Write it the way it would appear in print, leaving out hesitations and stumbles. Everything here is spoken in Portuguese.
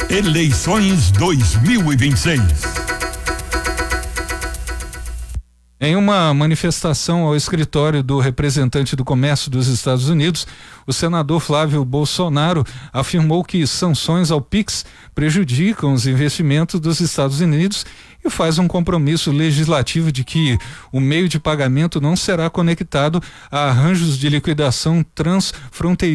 Eleições 2026. Em uma manifestação ao escritório do representante do comércio dos Estados Unidos, o senador Flávio Bolsonaro afirmou que sanções ao Pix prejudicam os investimentos dos Estados Unidos e faz um compromisso legislativo de que o meio de pagamento não será conectado a arranjos de liquidação transfronteiriça